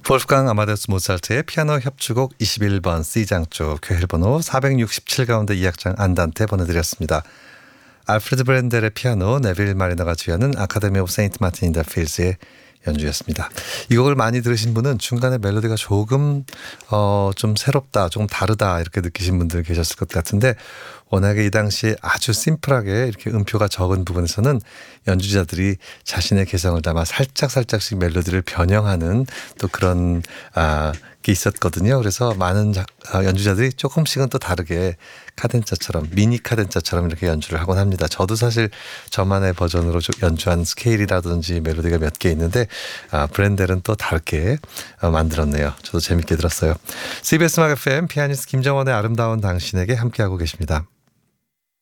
볼프강 아마데우스 모차르트의 피아노 협주곡 21번 C장조 교회번호 467 가운데 2악장 안단테 보내드렸습니다. 알프레드 브렌델의 피아노, 네빌 마리너가 지휘하는 아카데미 오브 세인트 마틴 인 더 필즈의 연주였습니다. 이 곡을 많이 들으신 분은 중간에 멜로디가 조금 좀 새롭다, 조금 다르다 이렇게 느끼신 분들 계셨을 것 같은데, 워낙에 이 당시에 아주 심플하게 이렇게 음표가 적은 부분에서는 연주자들이 자신의 개성을 담아 살짝씩 멜로디를 변형하는 또 그런 게 있었거든요. 그래서 많은 연주자들이 조금씩은 또 다르게 카덴자처럼, 미니 카덴자처럼 이렇게 연주를 하곤 합니다. 저도 사실 저만의 버전으로 연주한 스케일이라든지 멜로디가 몇 개 있는데 브렌델은 또 다르게 만들었네요. 저도 재밌게 들었어요. CBS 음악 FM 피아니스트 김정원의 아름다운 당신에게 함께하고 계십니다.